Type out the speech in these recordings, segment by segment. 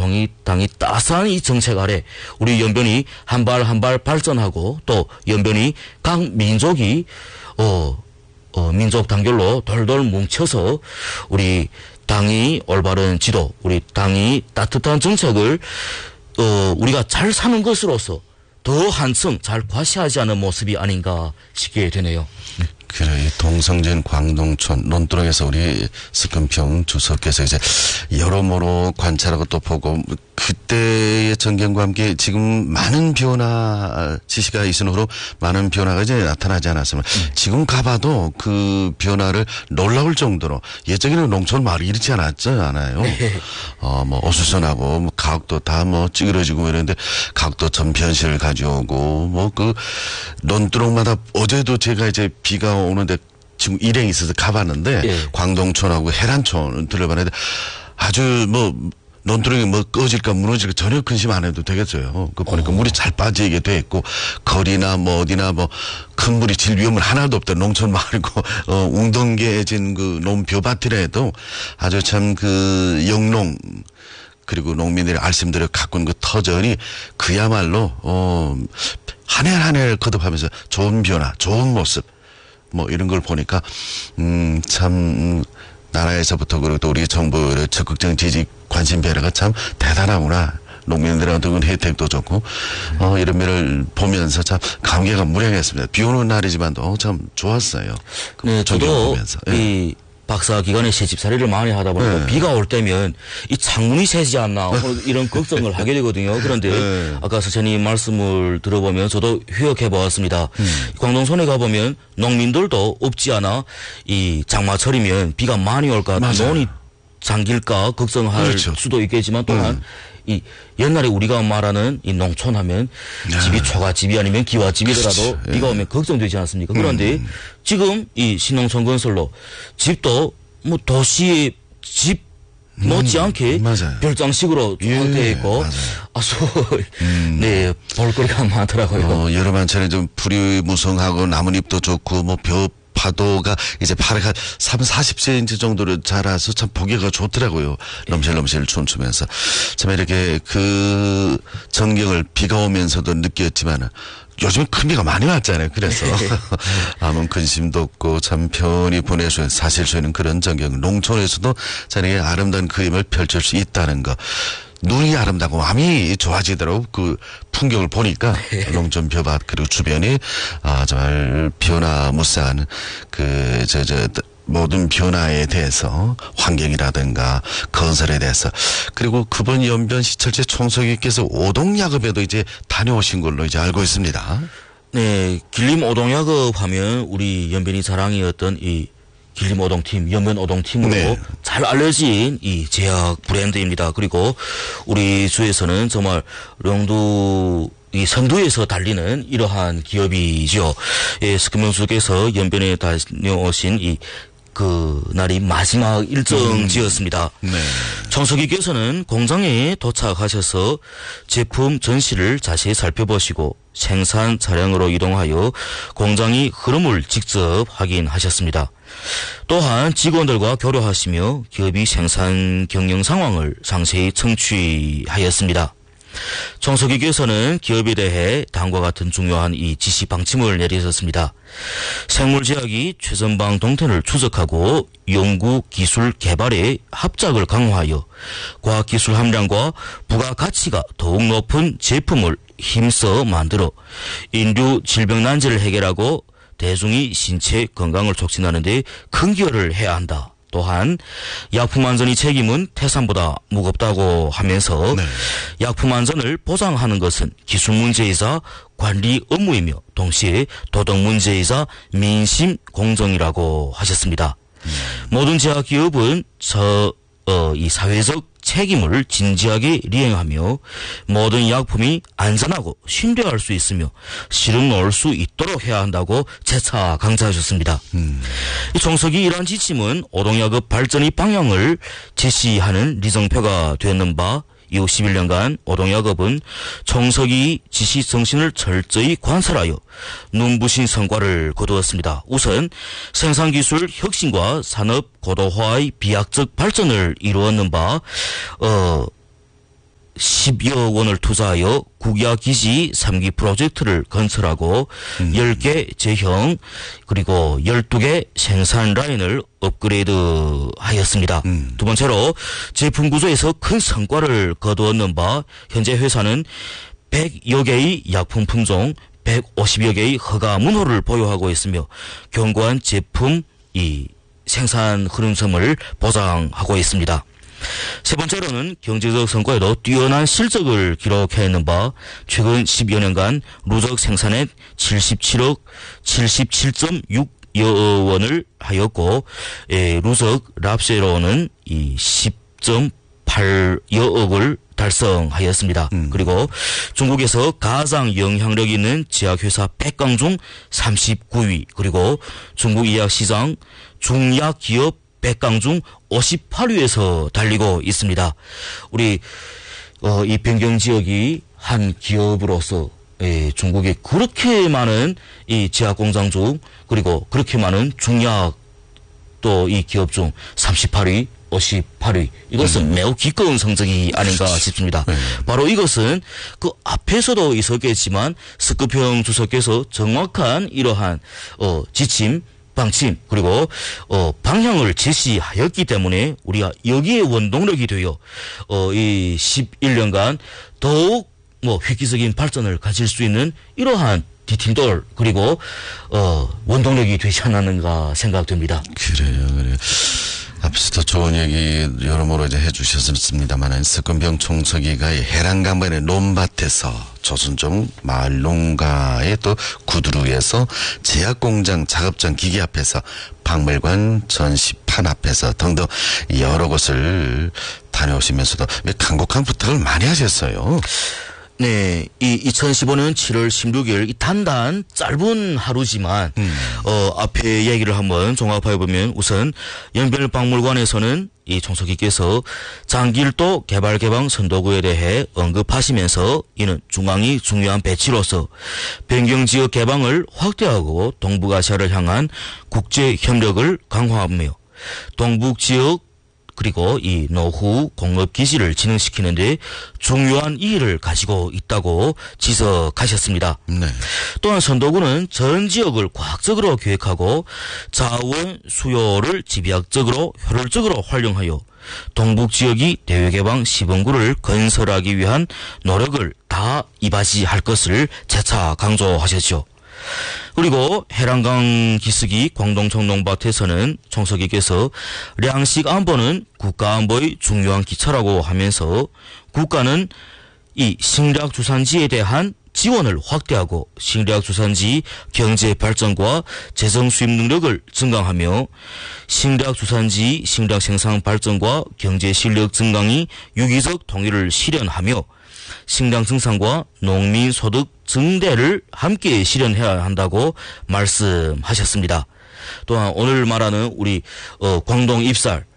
통일당이 따스한 이 정책 아래 우리 연변이 한 발 한 발 발전하고 또 연변이 각 민족이 민족 단결로 돌돌 뭉쳐서 우리 당이 올바른 지도, 우리 당이 따뜻한 정책을 우리가 잘 사는 것으로서 더 한층 잘 과시하지 않은 모습이 아닌가 싶게 되네요. 그래, 동성진 광동촌 논두렁에서 우리 석금평 주석께서 이제 여러모로 관찰하고 또 보고 그때의 전경과 함께 지금 많은 변화 지시가 있은 후로 많은 변화가 이제 나타나지 않았으면 지금 가봐도 그 변화를 놀라울 정도로 예전에는 농촌 마을이 이렇지 않아요. 뭐 어수선하고 뭐 가옥도 다 뭐 찌그러지고 이러는데 가옥도 전편실을 가져오고 뭐 그 논두렁마다 어제도 제가 이제 비가 오는데 지금 일행이 있어서 가봤는데 광동촌하고 해란촌을 들려봤는데 아주 뭐 논두렁이 뭐 꺼질까 무너질까 전혀 근심 안 해도 되겠어요. 그 보니까 물이 잘 빠지게 돼 있고 거리나 뭐 어디나 뭐 큰 물이 질 위험은 하나도 없다. 농촌 마을이고 웅덩개진 그 논벼밭이라 해도 아주 참 그 영농 그리고 농민들의 알심들을 가꾼 그 터전이 그야말로 한 해 한 해를 거듭하면서 좋은 변화, 좋은 모습 뭐 이런 걸 보니까 참 나라에서부터 그리고 또 우리 정부의 적극적인 지지 관심 배려가 참 대단하구나. 농민들한테 혜택도 좋고 이런 면을 보면서 참 감개가 무량했습니다. 비 오는 날이지만도 참 좋았어요. 네, 저도 보면서. 이 박사 기간에 새집살이를 많이 하다 보니까 비가 올 때면 이 창문이 새지 않나 이런 걱정을 하게 되거든요. 그런데 아까 선생님 말씀을 들어보면 저도 휴역해 보았습니다. 광동촌에 가보면 농민들도 없지 않아 이 장마철이면 비가 많이 올까 논이 잠길까 걱정할 수도 있겠지만 또한 이 옛날에 우리가 말하는 이 농촌 하면 집이 초가집이 아니면 기와집이더라도 비가 오면 걱정되지 않습니까? 그런데 지금 이 신농촌 건설로 집도 뭐 도시의 집 못지않게 별장식으로 되어 있고 아주 네 볼거리가 많더라고요. 여름한철에 좀 풀이 무성하고 나뭇잎도 좋고 뭐 파도가 이제 파래가 40cm 정도로 자라서 참 보기가 좋더라고요. 넘실넘실 춤추면서. 참 이렇게 그 전경을 비가 오면서도 느꼈지만은 요즘에 큰 비가 많이 왔잖아요. 그래서 아무 근심도 없고 참 편히 보낼 수 있는 사실 수 있는 그런 전경. 농촌에서도 자네의 아름다운 그림을 펼칠 수 있다는 거. 눈이 아름다고 마음이 좋아지도록 그 풍경을 보니까 농촌 벼밭 그리고 주변이 정말 변화무쌍한 그 모든 변화에 대해서 환경이라든가 건설에 대해서 그리고 그번 연변 시철제 총서기께서 오동야급에도 이제 다녀오신 걸로 이제 알고 있습니다. 네, 길림 오동야급 하면 우리 연변이 자랑이었던 이 길림 오동팀, 연변 오동팀으로 잘 알려진 이 제약 브랜드입니다. 그리고 우리 주에서는 정말 영도 이 선두에서 달리는 이러한 기업이죠. 예, 석금명수께서 연변에 다녀오신 그 날이 마지막 일정지였습니다. 총서기께서는 공장에 도착하셔서 제품 전시를 자세히 살펴보시고 생산 차량으로 이동하여 공장의 흐름을 직접 확인하셨습니다. 또한 직원들과 교류하시며 기업의 생산 경영 상황을 상세히 청취하였습니다. 총서기께서는 기업에 대해 다음과 같은 중요한 이 지시 방침을 내리셨습니다. 생물제약이 최전방 동태를 추적하고 연구기술 개발에 합작을 강화하여 과학기술 함량과 부가가치가 더욱 높은 제품을 힘써 만들어 인류 질병 난제를 해결하고 대중의 신체 건강을 촉진하는 데 큰 기여를 해야 한다. 또한 약품 안전의 책임은 태산보다 무겁다고 하면서 약품 안전을 보장하는 것은 기술 문제이자 관리 업무이며 동시에 도덕 문제이자 민심 공정이라고 하셨습니다. 모든 제약기업은 이 사회적 책임을 진지하게 리행하며 모든 약품이 안전하고 신뢰할 수 있으며 실험 넣을 수 있도록 해야 한다고 재차 강조하셨습니다. 이 총석이 이러한 지침은 오동야급 발전의 방향을 제시하는 리정표가 되었는 바 이후 11년간 오동야급은 총석이 지시 정신을 철저히 관찰하여 눈부신 성과를 거두었습니다. 우선 생산기술 혁신과 산업 고도화의 비약적 발전을 이루었는 바 10여 원을 투자하여 국야기지 3기 프로젝트를 건설하고 10개 제형 그리고 12개 생산 라인을 업그레이드 하였습니다. 두 번째로 제품 구조에서 큰 성과를 거두었는 바 현재 회사는 100여 개의 약품 품종 150여 개의 허가 문호를 보유하고 있으며 견고한 제품 생산 흐름성을 보장하고 있습니다. 세 번째로는 경제적 성과에도 뛰어난 실적을 기록해낸 바 최근 10여 년간 누적 생산액 77.6여 원을 하였고 누적 납세로는 10.8여억을 달성하였습니다. 그리고 중국에서 가장 영향력 있는 제약회사 100강 중 39위 그리고 중국 의학시장 중약기업 100강 중 58위에서 달리고 있습니다. 우리 이 변경 지역이 한 기업으로서 중국에 그렇게 많은 이 제약 공장 중 그리고 그렇게 많은 중약 또 이 기업 중 38위 58위 이것은 매우 기꺼운 성적이 아닌가 싶습니다. 바로 이것은 그 앞에서도 있었겠지만 스크평 주석께서 정확한 이러한 지침 방침 그리고 방향을 제시하였기 때문에 우리가 여기에 원동력이 되어 이 11년간 더욱 획기적인 발전을 가질 수 있는 이러한 디딤돌 그리고 원동력이 되지 않았는가 생각됩니다. 그래요. 앞서도 좋은 얘기 여러모로 이제 해주셨습니다만 스권병 총서기가 해랑강변의 논밭에서 조선종 마을 농가의 또 구두루에서 제약공장 작업장 기계 앞에서 박물관 전시판 앞에서 등등 여러 곳을 다녀오시면서도 간곡한 부탁을 많이 하셨어요. 네, 이 2015년 7월 16일 이 단단 짧은 하루지만 앞에 얘기를 한번 종합해 보면 우선 연별박물관에서는 이 총서기께서 장길도 개발 개방 선도구에 대해 언급하시면서 이는 중앙이 중요한 배치로서 변경 지역 개방을 확대하고 동북아시아를 향한 국제 협력을 강화하며 동북 지역 그리고 이 노후 공업 기지를 진흥시키는데 중요한 이의를 가지고 있다고 지적하셨습니다. 네. 또한 선도구는 전 지역을 과학적으로 계획하고 자원 수요를 집약적으로 효율적으로 활용하여 동북 지역이 대외개방 시범구를 건설하기 위한 노력을 다 이바지할 것을 재차 강조하셨죠. 그리고 해랑강 기슭이 광동청 농밭에서는 총서기께서粮식 안보는 국가안보의 중요한 기초라고 하면서 국가는 이 식량주산지에 대한 지원을 확대하고 식량주산지 경제 발전과 재정 수입 능력을 증강하며 식량주산지 식량 생산 발전과 경제 실력 증강이 유기적 통일을 실현하며 식량 생산과 농민 소득 증대를 함께 실현해야 한다고 말씀하셨습니다. 또한 오늘 말하는 우리 광동 입살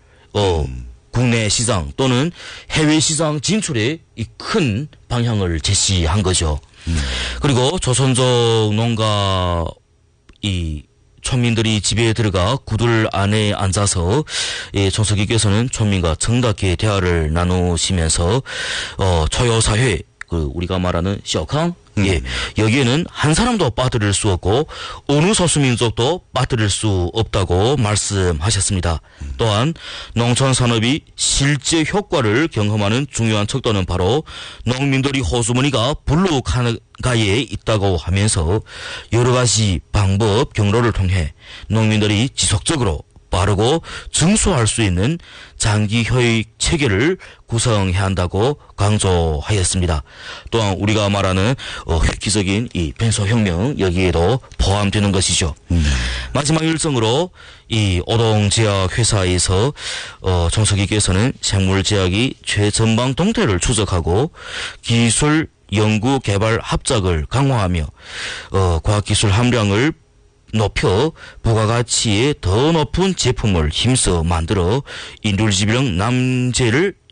국내 시장 또는 해외 시장 진출에 이 큰 방향을 제시한 거죠. 그리고 조선족 농가 이 촌민들이 집에 들어가 구들 안에 앉아서 총서기께서는 촌민과 정답게 대화를 나누시면서 초요사회 그 우리가 말하는 쇼캉 여기에는 한 사람도 빠뜨릴 수 없고 어느 소수민족도 빠뜨릴 수 없다고 말씀하셨습니다. 또한 농촌산업이 실제 효과를 경험하는 중요한 척도는 바로 농민들이 호수머니가 블루카가에 있다고 하면서 여러 가지 방법 경로를 통해 농민들이 지속적으로 빠르고 증수할 수 있는 장기 효익 체계를 구성해야 한다고 강조하였습니다. 또한 우리가 말하는 획기적인 이 벤소혁명 여기에도 포함되는 것이죠. 마지막 일정으로 이 오동제약회사에서 총서기께서는 생물제약이 최전방 동태를 추적하고 기술 연구 개발 합작을 강화하며 과학기술 함량을 높여 부가가치의 더 높은 제품을 힘써 만들어 인류질병 남제를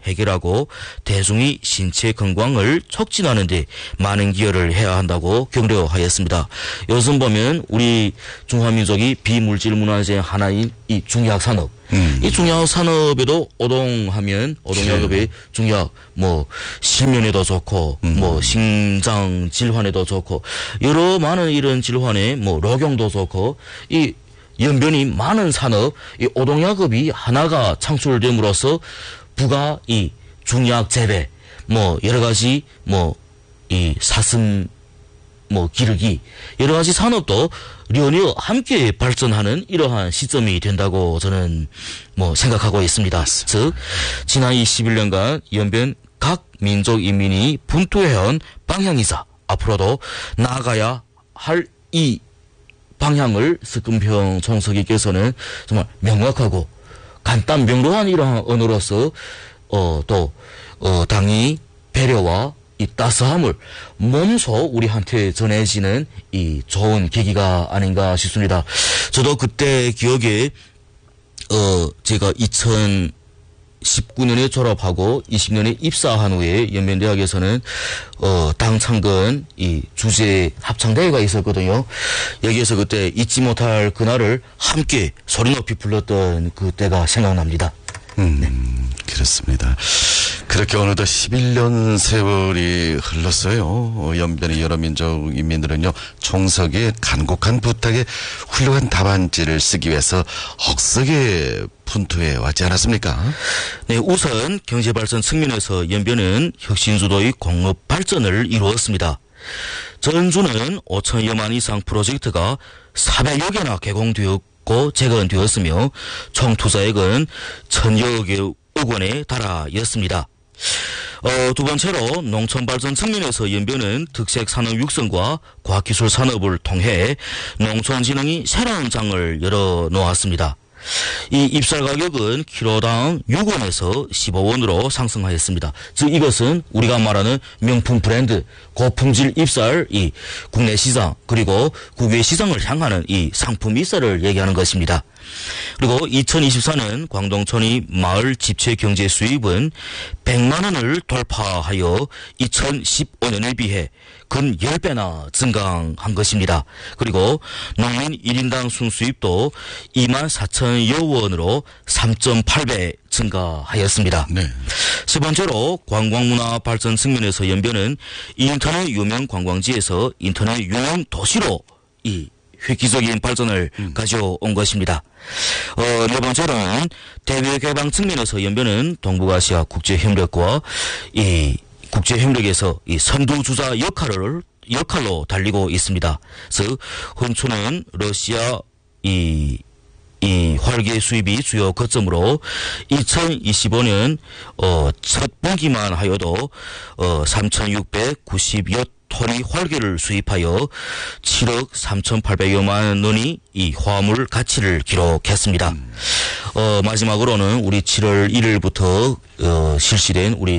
해결하고 대중의 신체 건강을 촉진하는 데 많은 기여를 해야 한다고 격려하였습니다. 요즘 보면 우리 중화민족이 비물질 문화재 하나인 이 중의학 산업, 이 중의학 산업에도 오동약업의 중의학 실면에도 좋고 심장 질환에도 좋고 여러 많은 이런 질환에 록용도 좋고 이 연변이 많은 산업, 이 오동약업이 하나가 창출됨으로써 부가 이 중의학 재배, 여러 가지 이 사슴 기르기 여러 가지 산업도 연이어 함께 발전하는 이러한 시점이 된다고 저는 생각하고 있습니다. 즉 지난 21년간 연변 각 민족 인민이 분투해온 방향이자 앞으로도 나아가야 할 이 방향을 석금평 총서기께서는 정말 명확하고 간단 명료한 이러한 언어로서 당이 배려와 이 따스함을 몸소 우리한테 전해지는 이 좋은 계기가 아닌가 싶습니다. 저도 그때 기억에 제가 2019년에 졸업하고 20년에 입사한 후에 연변대학에서는 당 창건 이 주제 합창대회가 있었거든요. 여기에서 그때 잊지 못할 그날을 함께 소리 높이 불렀던 그때가 생각납니다. 네. 그렇습니다. 그렇게 어느덧 11년 세월이 흘렀어요. 연변의 여러 민족 인민들은요, 총석의 간곡한 부탁에 훌륭한 답안지를 쓰기 위해서 억석에 분투해 왔지 않았습니까? 네, 우선 경제발전 측면에서 연변은 혁신주도의 공업 발전을 이루었습니다. 전주는 5천여만 이상 프로젝트가 400여 개나 개공되었고 재건되었으며 총 투자액은 1,000여 억 원에 달하였습니다. 두 번째로 농촌발전 측면에서 연변은 특색산업 육성과 과학기술 산업을 통해 농촌진흥이 새로운 장을 열어놓았습니다. 이 입살 가격은 키로당 6원에서 15원으로 상승하였습니다. 즉 이것은 우리가 말하는 명품 브랜드, 고품질 입살, 이 국내 시장 그리고 국외 시장을 향하는 이 상품 입살을 얘기하는 것입니다. 그리고 2024년 광동촌의 마을 집체 경제 수입은 100만 원을 돌파하여 2015년에 비해 근 10배나 증가한 것입니다. 그리고 농민 1인당 순수입도 24,000여 원으로 3.8배 증가하였습니다. 네. 세 번째로 관광문화 발전 측면에서 연변은 인터넷 유명 관광지에서 인터넷 유명 도시로 이 획기적인 발전을 가져온 것입니다. 네 번째로는 대외 개방 측면에서 연변은 동북아시아 국제협력과 이 국제협력에서 이 선두주자 역할로 달리고 있습니다. 즉 혼초는 러시아 이 활기 수입이 주요 거점으로 2025년 첫 분기만 하여도 3,690여 톤의 활기를 수입하여 7억 3,800여만 원이 이 화물 가치를 기록했습니다. 마지막으로는 우리 7월 1일부터 실시된 우리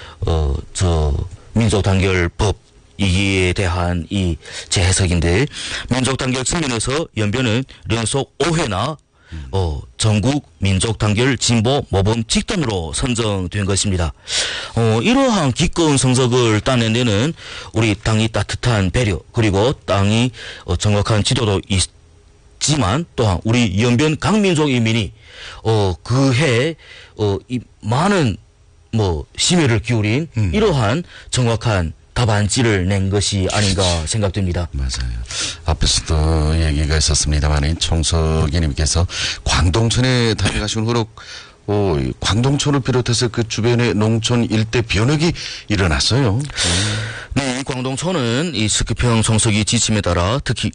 민족단결법 이기에 대한 이 재해석인데 민족단결 측면에서 연변은 연속 5회나 전국 민족단결 진보 모범 직단으로 선정된 것입니다. 이러한 기꺼운 성적을 따낸 데는 우리 당이 따뜻한 배려 그리고 당이 정확한 지도도 있지만 또한 우리 연변 강민족 인민이 그해 이 많은 심혈을 기울인 이러한 정확한 답안지를 낸 것이 아닌가 생각됩니다. 맞아요. 앞에서도 얘기가 있었습니다만 총석이님께서 광동촌에 다녀가신 후로 광동촌을 비롯해서 그 주변의 농촌 일대 변혁이 일어났어요. 네, 광동촌은 이 석기평 총석이 지침에 따라 특히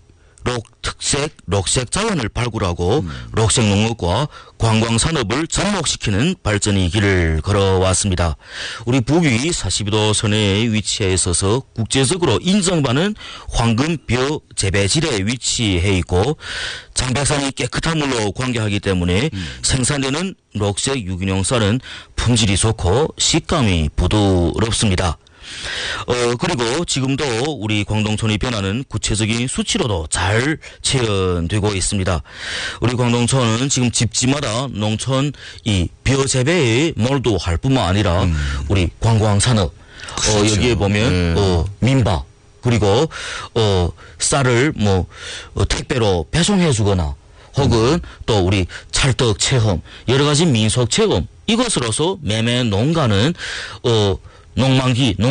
록색 자원을 발굴하고 록색 농업과 관광 산업을 접목시키는 발전의 길을 걸어왔습니다. 우리 북위 42도 선에 위치해 있어서 국제적으로 인정받는 황금벼 재배질에 위치해 있고 장백산이 깨끗한 물로 관계하기 때문에 생산되는 록색 유기농 쌀은 품질이 좋고 식감이 부드럽습니다. 그리고 지금도 우리 광동촌의 변화는 구체적인 수치로도 잘 체현되고 있습니다. 우리 광동촌은 지금 집집마다 농촌 이 벼재배에 몰두할 뿐만 아니라 우리 관광산업, 그렇죠. 여기에 보면 민박, 그리고 쌀을 뭐 택배로 배송해 주거나 혹은 또 우리 찰떡 체험, 여러 가지 민속 체험, 이것으로서 매매 농가는 농만기